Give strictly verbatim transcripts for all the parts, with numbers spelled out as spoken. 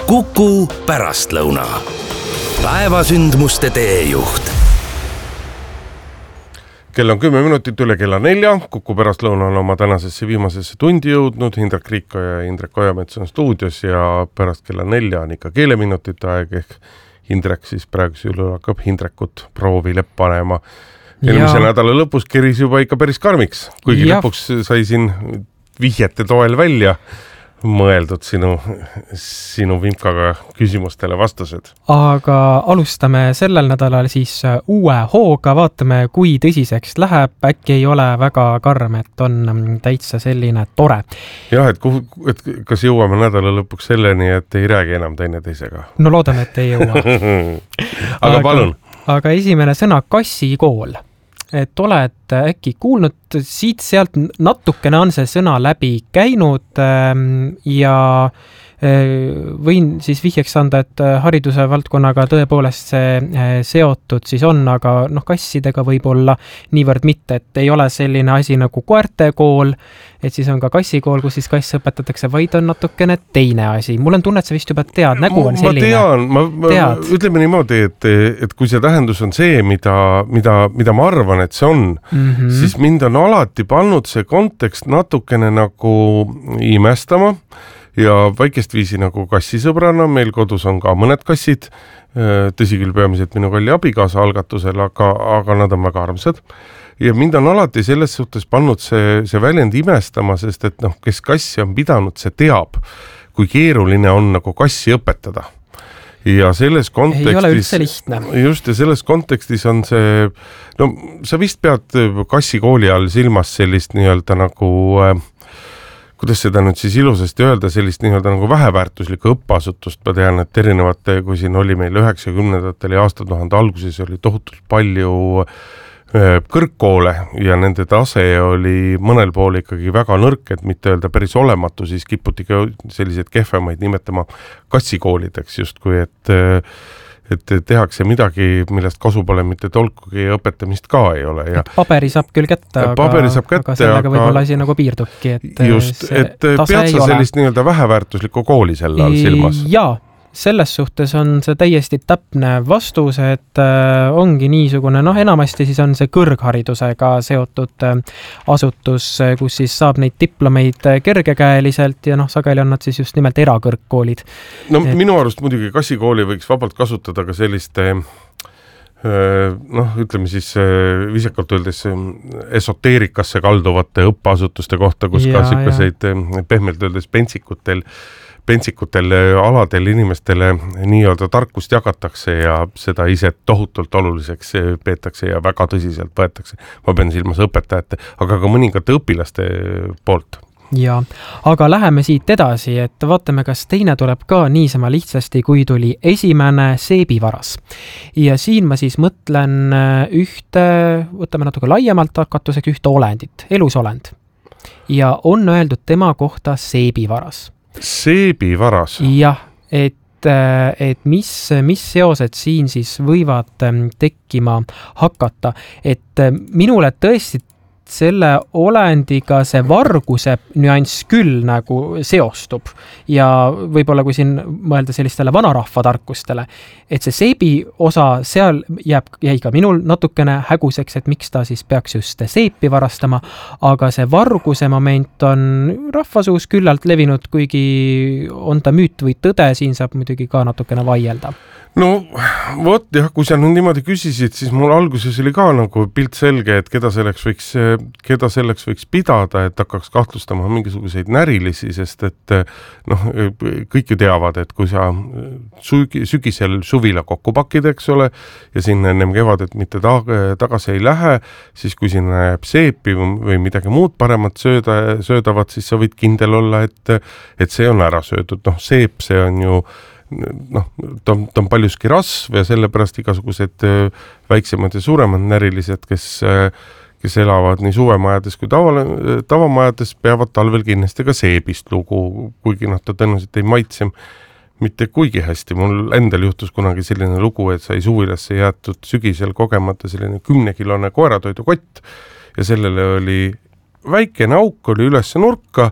Kuku pärastlõuna. Päevasündmuste teejuht. Kell on kümme minutit üle kella nelja. Kuku pärastlõuna on oma tänasesse viimasesse tundi jõudnud. Indrek Riiko ja Indrek Ojamets on stuudios ja pärast kella nelja on ikka keeleminutite aeg ehk Indrek siis praegu üle hakkab Indrekut proovile panema. Eelmise nädala lõpus keris juba ikka päris karmiks, kuigi ja. Lõpuks sai siin vihjete toel välja mõeldud sinu, sinu vimkaga küsimustele vastused. Aga alustame sellel nädalal siis uue hooga, vaatame kui tõsiseks läheb, äkki ei ole väga karm, et on täitsa selline tore. Jah, et, kuhu, et kas jõuame nädala lõpuks selleni, et ei räägi enam teine teisega? No loodame, et ei jõua. aga, aga palun. Aga esimene sõna kassikool. Et oled äkki kuulnud, siit sealt natukene on see sõna läbi käinud ja võin siis vihjeks anda, et hariduse valdkonnaga tõepoolest see seotud siis on, aga noh, kassidega võib olla niivõrd mitte, et ei ole selline asi nagu koerte kool, et siis on ka kassikool, kus siis kass õpetatakse, vaid on natukene teine asi. Mul on tunne, et sa vist juba tead, nägu on selline. Ma tean, ma, ma, ütleme niimoodi, et, et kui see tähendus on see, mida, mida, mida ma arvan, et see on, mm-hmm. siis mind on alati pannud see kontekst natukene nagu imestama, ja väikest viisi nagu kassisõbrana, meil kodus on ka mõned kassid, tõsi küll peamiselt minu kalli abikaasa algatusel, aga, aga nad on väga armsad. Ja mind on alati selles suhtes pannud see, see väljend imestama, sest et noh, kes kassi on pidanud, see teab, kui keeruline on nagu kassi õpetada. Ja selles kontekstis, ei ole üldse lihtne. Just, ja selles kontekstis on see, no sa vist pead kassikooli all silmas sellist nii-öelda nagu äh, kuidas seda nüüd siis ilusasti öelda, sellist nii-öelda nagu väheväärtuslikku õppeasutust. Ma tean, et erinevate, kui siin oli meil üheksakümnendatel ja aastatuhande alguses oli tohutult palju kõrgkoole ja nende tase oli mõnel pool ikkagi väga nõrk, et mitte öelda päris olematu, siis kiputi selliseid kehvemaid nimetama kassikoolideks justkui, et et tehakse midagi, millest kasu pole mitte tolkugi ja õpetamist ka ei ole. Ja paberi saab küll kätte, aga, saab kätte, aga sellega võib-olla asi nagu piirdubki. Et just, et pead sa sellist nii-öelda väheväärtuslikku kooli selle all silmas? Jaa, selles suhtes on see täiesti täpne vastus, et äh, ongi niisugune, noh enamasti siis on see kõrgharidusega seotud äh, asutus, kus siis saab neid diplomeid kergekäeliselt ja noh, sageli on nad siis just nimelt erakõrgkoolid. No et minu arust muidugi kassikooli võiks vabalt kasutada ka selliste noh, ütleme siis viisakalt öeldes esoteerikasse kalduvate õppeasutuste kohta, kus ja, ka sikaseid pehmelt öeldes pentsikutel pentsikutel aladel inimestele nii-öelda tarkust jagatakse ja seda ise tohutult oluliseks peetakse ja väga tõsiselt võetakse. Ma pean silmas õpetajate, aga ka mõningate õpilaste poolt. Ja, aga läheme siit edasi, et vaatame, kas teine tuleb ka niisama lihtsasti, kui tuli esimene seebivaras. Ja siin ma siis mõtlen ühte, võtame natuke laiemalt hakatusega ühte olendit, elusolend. Ja on öeldud tema kohta seebivaras. Seebivaras? Jah, et, et mis, mis seosed siin siis võivad tekkima hakata. Et minule tõesti selle olendiga see varguse nüanss küll nagu seostub ja võib-olla kui siin mõelda sellistele vanarahva tarkustele, et see seebi osa seal jääb, jäi ka minul natukene häguseks, et miks ta siis peaks just seepi varastama, aga see varguse moment on rahvasuus küllalt levinud, kuigi on ta müüt või tõde, siin saab muidugi ka natukene vaielda. No vot jah, kui sa nüüd niimoodi küsisid, siis mul alguses oli ka nagu pilt selge, et keda selleks võiks, keda selleks võiks pidada, et hakkaks kahtlustama mingisuguseid närilisi, sest et noh, kõik ju teavad, et kui sa sügisel suvila kokku pakid, eks ole, ja sinna ennem kevadet mitte tagasi ei lähe, siis kui sinna jääb seepi või midagi muud paremat sööda, söödavat, siis sa võid kindel olla, et, et see on ära söödud. Noh, seep, see on ju noh, ta on, ta on paljuski rasv ja sellepärast igasugused väiksemad ja suuremad närilised, kes, kes elavad nii suvemajades kui tava, tavamajades, peavad talvel kindlasti ka seebist lugu, kuigi noh, ta tõenäoliselt ei maitse mitte kuigi hästi. Mul endal juhtus kunagi selline lugu, et sai suvilasse jäetud sügisel kogemata selline kümnekilone koeratoidu kott ja sellele oli väikene auk, oli üles nurka,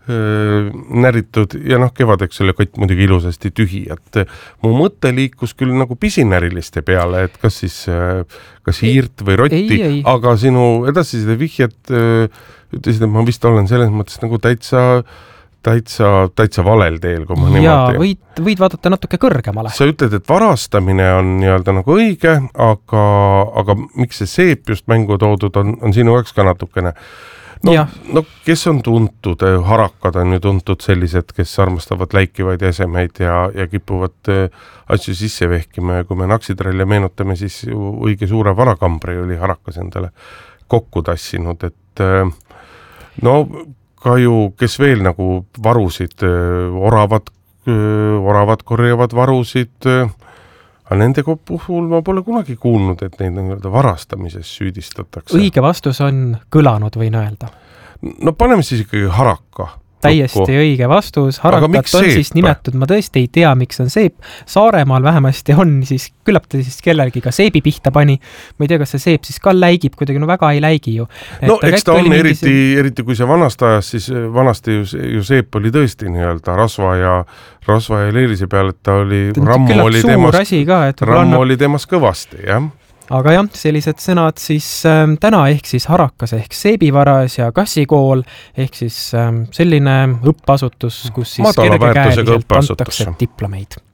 näritud ja noh, kevadeks oli kott muidugi ilusasti tühi, et mu mõte liikus küll nagu pisinäriliste peale, et kas siis kas hiirt või rotti, ei, ei. aga sinu edasised vihjed ütlesid, et ma vist olen selles mõttes nagu täitsa täitsa, täitsa valel teel, kui ma niimoodi... Jaa, võid, võid vaadata natuke kõrgemale. Sa ütled, et varastamine on nii-öelda nagu õige, aga, aga miks see seep just mängu toodud on, on sinu jaoks ka natukene. No, no kes on tuntud, harakad on ju tuntud sellised, kes armastavad läikivaid esemeid ja, ja kipuvad asju sisse vehkima ja kui me naksitralle meenutame, siis õige suure varakambri oli harakas endale kokku tassinud, et no ka ju, kes veel nagu varusid, oravad, oravad korjavad varusid, aga nende puhul ma pole kunagi kuulnud, et neid nii-öelda varastamises süüdistatakse. Õige vastus on kõlanud, võin öelda. No paneme siis ikkagi haraka. Täiesti Lukku. Õige vastus. Harakat on siis nimetud, ma tõesti ei tea, miks on seep. Saaremaal vähemasti on, siis küllap ta siis kellelgi ka seebi pihta pani. Ma ei tea, kas see seep siis ka läigib kuidagi, no väga ei läigi ju. Et no eks ta on eriti, see... eriti kui see vanast ajas, siis vanasti ju, ju seep oli tõesti nii-öelda rasva ja rasva ja leelise peal, et ta oli, rammu oli temas, ka, rammu annab... oli temas kõvasti, jah. Aga jah, sellised sõnad siis ähm, täna ehk siis harakas ehk seebivaras ja kassikool ehk siis ähm, selline õppeasutus, kus siis kergekäeliselt antakse diplomeid.